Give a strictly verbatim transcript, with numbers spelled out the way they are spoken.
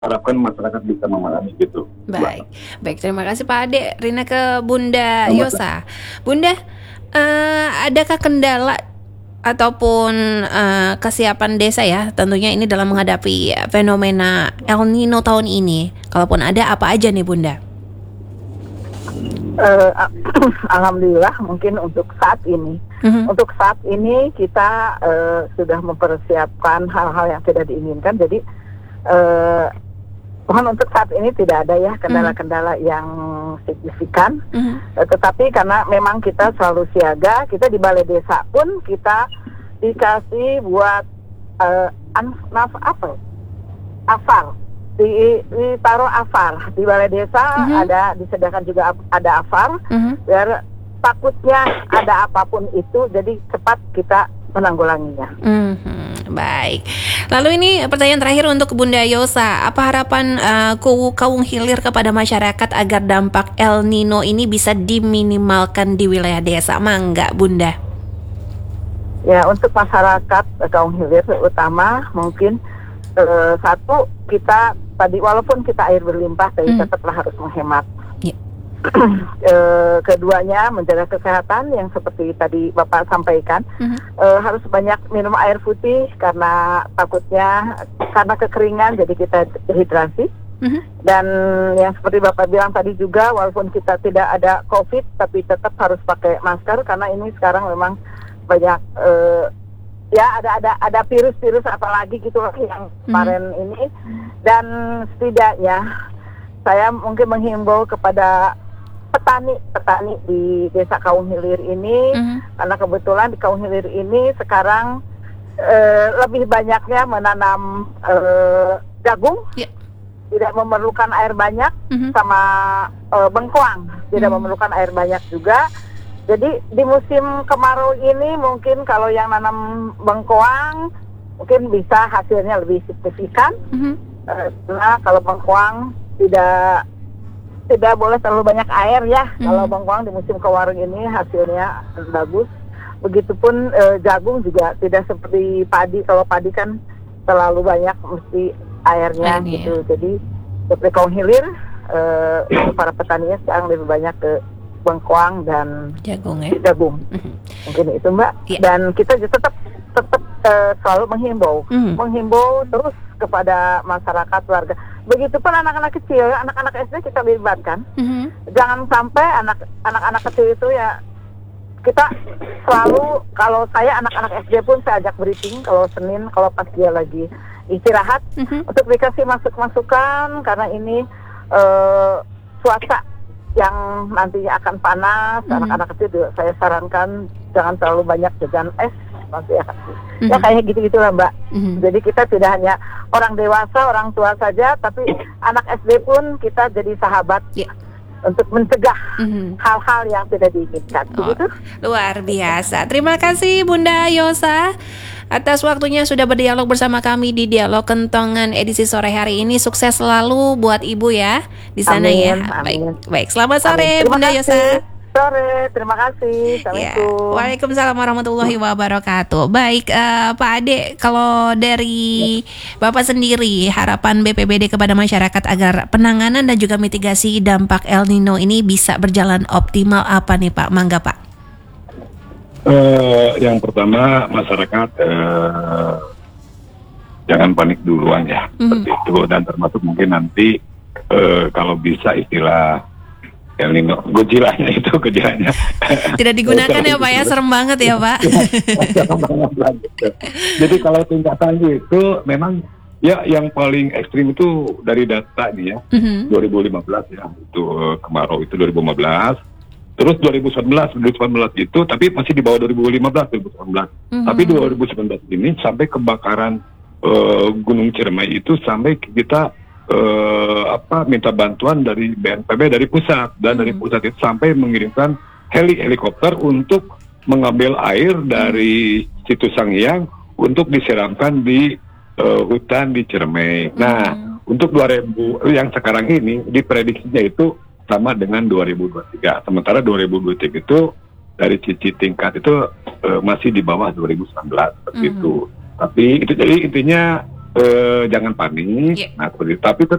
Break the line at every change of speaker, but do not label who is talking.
harapkan masyarakat bisa memahami gitu.
Baik, baik terima kasih Pak Ade. Rina ke Bunda
Sama-sama.
Yosa. Bunda, eh, adakah kendala ataupun eh, kesiapan desa ya tentunya ini dalam menghadapi fenomena El Nino tahun ini? Kalaupun ada, apa aja nih Bunda?
Eh, Alhamdulillah mungkin untuk saat ini,
Mhm.
untuk saat ini kita eh, sudah mempersiapkan hal-hal yang tidak diinginkan. Jadi eh, mohon untuk saat ini tidak ada ya kendala-kendala yang signifikan.
Mhm.
Eh, tetapi karena memang kita selalu siaga, kita di balai desa pun kita dikasih buat eh, anf apa? ya? Afar. Di, ditaruh afar di balai desa,
Mhm.
ada disediakan juga ap- ada afar
Mhm.
biar takutnya ada apapun itu jadi cepat kita menanggulanginya.
Mhm, baik. Lalu ini pertanyaan terakhir untuk Bunda Yosa. Apa harapan eh, Kuwu Kawung Hilir kepada masyarakat agar dampak El Nino ini bisa diminimalkan di wilayah desa? Mangga, Bunda.
Ya, untuk masyarakat eh, kaum hilir utama mungkin eh, satu, kita tadi walaupun kita air berlimpah tapi
Hmm.
tetaplah harus menghemat.
Ya.
Eh, keduanya menjaga kesehatan yang seperti tadi Bapak sampaikan.
Mhm.
Eh, harus banyak minum air putih karena takutnya karena kekeringan jadi kita dehidrasi.
Mhm.
Dan yang seperti Bapak bilang tadi juga, walaupun kita tidak ada COVID tapi tetap harus pakai masker karena ini sekarang memang banyak eh, ya ada ada ada virus-virus apalagi gitu loh yang kemarin ini. Dan setidaknya saya mungkin menghimbau kepada petani-petani di Desa Kawung Hilir ini,
Mhm.
karena kebetulan di Kawung Hilir ini sekarang eh, lebih banyaknya menanam eh, jagung,
Ya.
tidak memerlukan air banyak,
Mhm.
sama eh, bengkoang tidak
Hmm.
memerlukan air banyak juga. Jadi di musim kemarau ini mungkin kalau yang nanam bengkoang mungkin bisa hasilnya lebih signifikan.
Mhm.
Eh, karena kalau bengkoang tidak tidak boleh terlalu banyak air ya.
Mhm.
Kalau bengkoang di musim kemarau ini hasilnya bagus. Begitupun eh, jagung juga tidak seperti padi. Kalau padi kan terlalu banyak mesti airnya
Airnya.
gitu. Jadi seperti Kawung Hilir, eh, para petaninya sekarang lebih banyak ke bengkoang dan
Jagung ya.
jagung.
Mhm.
Mungkin itu Mbak.
Iya.
Dan kita juga tetap tetap eh, selalu menghimbau,
Mhm.
menghimbau terus kepada masyarakat warga. Begitupun anak-anak kecil, anak-anak S D kita libatkan.
Mhm.
Jangan sampai anak anak-anak kecil itu ya, kita selalu, kalau saya anak-anak S D pun saya ajak briefing kalau Senin, kalau pas dia lagi istirahat,
Mhm.
untuk dikasih masuk-masukan karena ini eh, cuaca yang nantinya akan panas.
Mhm.
Anak-anak kecil juga saya sarankan jangan terlalu banyak jajan es nanti ya.
Mhm.
Ya kayak gitu-gitulah Mbak.
Mhm.
Jadi kita tidak hanya orang dewasa, orang tua saja, tapi anak S D pun kita jadi sahabat
Ya.
untuk mencegah
Mhm.
hal-hal yang tidak diinginkan.
Oh,
Begitu?
luar biasa. Terima kasih Bunda Yosa atas waktunya sudah berdialog bersama kami di Dialog Kentongan edisi sore hari ini. Sukses selalu buat Ibu ya di sana
Amin,
ya.
amin.
Baik, baik. Selamat sore
Amin. Terima
Bunda
kasih.
Yosa.
Sore, terima kasih.
Ya,
Assalamualaikum.
Waalaikumsalam warahmatullahi wabarakatuh. Baik, eh, Pak Ade, kalau dari Bapak sendiri, harapan B P B D kepada masyarakat agar penanganan dan juga mitigasi dampak El Nino ini bisa berjalan optimal apa nih Pak? Mangga Pak.
Eh, yang pertama masyarakat eh, jangan panik duluan ya,
Mhm.
seperti itu, dan termasuk mungkin nanti eh, kalau bisa istilah El Nino, gojilanya itu gejilanya.
Tidak digunakan ya Pak ya, serem banget ya Pak.
Jadi kalau tingkatan itu memang ya yang paling ekstrim itu dari data nih ya,
Mhm.
dua ribu lima belas ya, itu eh, kemarau itu dua ribu lima belas. Terus dua ribu sembilan belas, dua ribu sembilan belas itu tapi masih di bawah dua ribu lima belas, dua ribu sembilan belas.
Mhm.
Tapi dua ribu sembilan belas ini sampai kebakaran eh, Gunung Ciremai itu sampai kita eh, apa minta bantuan dari B N P B, dari pusat, dan dari pusat itu sampai mengirimkan heli helikopter untuk mengambil air dari situ Sangiang untuk disiramkan di eh, hutan di Ciremai. Nah, untuk dua ribu yang sekarang ini diprediksinya itu sama dengan dua ribu dua puluh tiga. Sementara dua ribu dua puluh tiga itu dari sisi tingkat itu eh, masih di bawah dua ribu sembilan belas seperti
Mhm.
itu. Tapi itu jadi intinya eh, jangan panik,
Iya.
nah seperti itu. Tapi